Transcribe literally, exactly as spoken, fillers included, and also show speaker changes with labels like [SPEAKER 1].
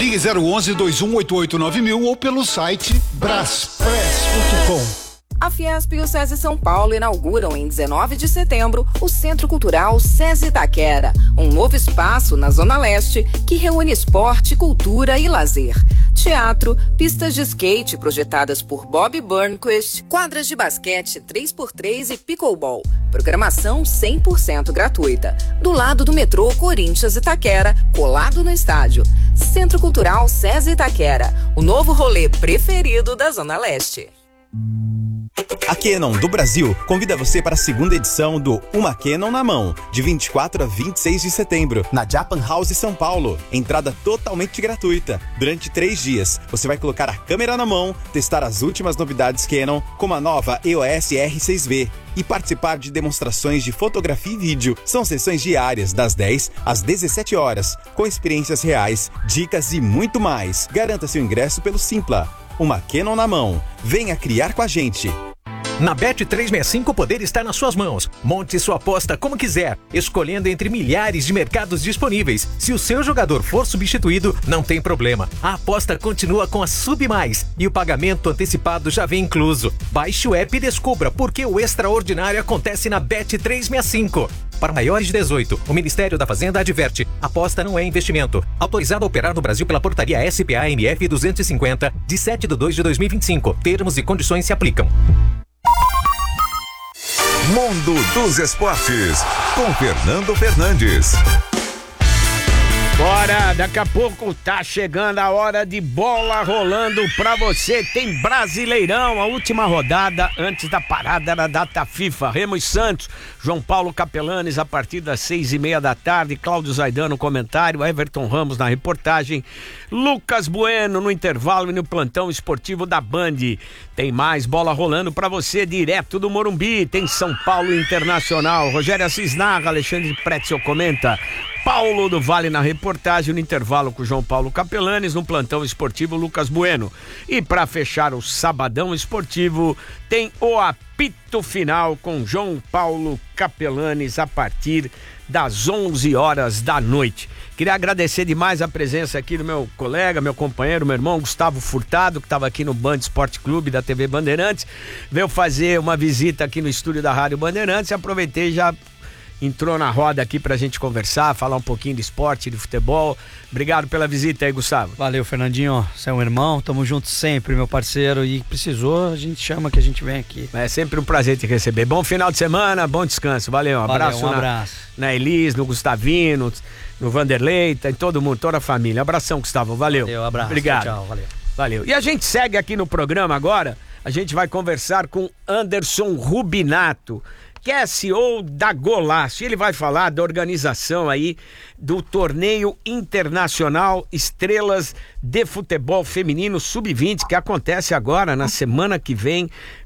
[SPEAKER 1] Ligue zero onze, dois um oito oito nove mil ou pelo site braspress ponto com.
[SPEAKER 2] A Fiesp e o SESI São Paulo inauguram em dezenove de setembro o Centro Cultural SESI Itaquera, um novo espaço na Zona Leste que reúne esporte, cultura e lazer. Teatro, pistas de skate projetadas por Bob Burnquist, quadras de basquete três por três e pickleball. Programação cem por cento gratuita. Do lado do metrô Corinthians Itaquera, colado no estádio. Centro Cultural SESI Itaquera, o novo rolê preferido da Zona Leste.
[SPEAKER 3] A Canon do Brasil convida você para a segunda edição do Uma Canon na Mão, de vinte e quatro a vinte e seis de setembro, na Japan House São Paulo. Entrada totalmente gratuita. Durante três dias, você vai colocar a câmera na mão, testar as últimas novidades Canon, como a nova E O S R seis V, e participar de demonstrações de fotografia e vídeo. São sessões diárias, das dez às dezessete horas, com experiências reais, dicas e muito mais. Garanta seu ingresso pelo Simpla. Uma Canon na Mão. Venha criar com a gente.
[SPEAKER 4] Na Bet trezentos e sessenta e cinco o poder está nas suas mãos. Monte sua aposta como quiser, escolhendo entre milhares de mercados disponíveis. Se o seu jogador for substituído, não tem problema. A aposta continua com a Sub Mais e o pagamento antecipado já vem incluso. Baixe o app e descubra por que o extraordinário acontece na Bet trezentos e sessenta e cinco. Para maiores de dezoito, o Ministério da Fazenda adverte: aposta não é investimento. Autorizado a operar no Brasil pela portaria S P A M F duzentos e cinquenta, de sete de dois de dois mil e vinte e cinco. Termos e condições se aplicam.
[SPEAKER 5] Mundo dos Esportes, com Fernando Fernandes.
[SPEAKER 6] Bora, daqui a pouco tá chegando a hora de bola rolando pra você. Tem Brasileirão, a última rodada antes da parada da data FIFA. Remo e Santos, João Paulo Capelanes a partir das seis e meia da tarde, Cláudio Zaidan no comentário, Everton Ramos na reportagem, Lucas Bueno no intervalo e no plantão esportivo da Band. Tem mais bola rolando pra você direto do Morumbi. Tem São Paulo Internacional, Rogério Assis narra, Alexandre Pretzel comenta, Paulo do Vale na reportagem, no intervalo com João Paulo Capelanes, no plantão esportivo Lucas Bueno. E para fechar o sabadão esportivo, tem o apito final com João Paulo Capelanes a partir das onze horas da noite. Queria agradecer demais a presença aqui do meu colega, meu companheiro, meu irmão Gustavo Furtado, que estava aqui no Band Esporte Clube da T V Bandeirantes. Veio fazer uma visita aqui no estúdio da Rádio Bandeirantes e aproveitei e já entrou na roda aqui pra gente conversar, falar um pouquinho de esporte, de futebol. Obrigado pela visita aí, Gustavo.
[SPEAKER 7] Valeu, Fernandinho, você é um irmão, tamo junto sempre, meu parceiro, e precisou, a gente chama que a gente vem aqui.
[SPEAKER 6] É sempre um prazer te receber. Bom final de semana, bom descanso, valeu, um
[SPEAKER 7] valeu,
[SPEAKER 6] abraço,
[SPEAKER 7] um
[SPEAKER 6] na,
[SPEAKER 7] abraço.
[SPEAKER 6] na Elis, no Gustavino, no Vanderlei, tá em todo mundo, toda a família. Abração, Gustavo, valeu.
[SPEAKER 7] Valeu, abraço.
[SPEAKER 6] Obrigado.
[SPEAKER 7] Tchau, valeu.
[SPEAKER 6] Valeu. E a gente segue aqui no programa agora, a gente vai conversar com Anderson Rubinato, que é C E O da Golaço. Ele vai falar da organização aí do torneio internacional Estrelas de Futebol Feminino sub vinte, que acontece agora na semana que vem